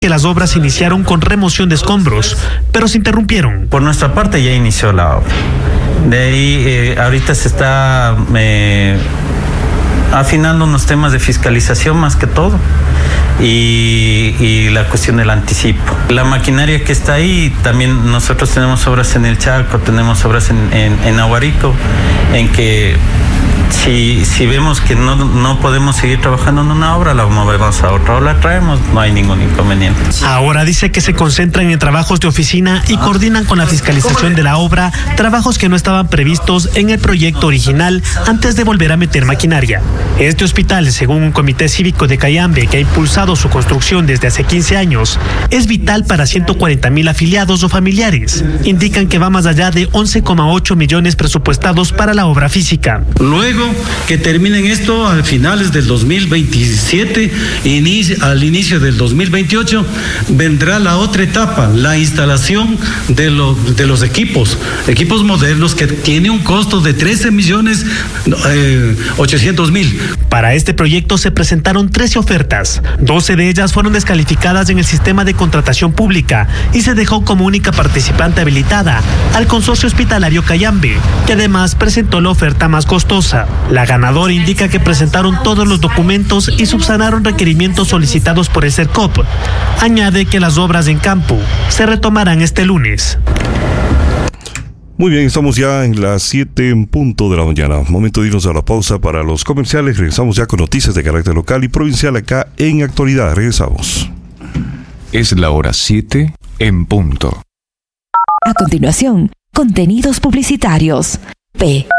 que las obras iniciaron con remoción de escombros, pero se interrumpieron. Por nuestra parte ya inició la obra. De ahí ahorita se está afinando unos temas de fiscalización más que todo y la cuestión del anticipo. La maquinaria que está ahí, también nosotros tenemos obras en el Chaco, tenemos obras en Aguarico, en que si vemos que no podemos seguir trabajando en una obra, la movemos a otra o la traemos, no hay ningún inconveniente. Ahora dice que se concentran en trabajos de oficina y coordinan con la fiscalización de la obra, trabajos que no estaban previstos en el proyecto original antes de volver a meter maquinaria. Este hospital, según un comité cívico de Cayambe que ha impulsado su construcción desde hace 15 años, es vital para 140,000 afiliados o familiares. Indican que va más allá de 11,8 millones presupuestados para la obra física. Luego que terminen esto a finales del 2027, al inicio del 2028, vendrá la otra etapa, la instalación de los equipos modernos, que tiene un costo de 13.800.000. Para este proyecto se presentaron 13 ofertas, 12 de ellas fueron descalificadas en el sistema de contratación pública y se dejó como única participante habilitada al Consorcio Hospitalario Cayambe, que además presentó la oferta más costosa. La ganadora indica que presentaron todos los documentos y subsanaron requerimientos solicitados por el CERCOP. Añade que las obras en campo se retomarán este lunes. Muy bien, estamos ya en las 7:00 de la mañana. Momento de irnos a la pausa para los comerciales. Regresamos ya con noticias de carácter local y provincial acá en Actualidad. Regresamos. Es la hora 7:00. A continuación, contenidos publicitarios. P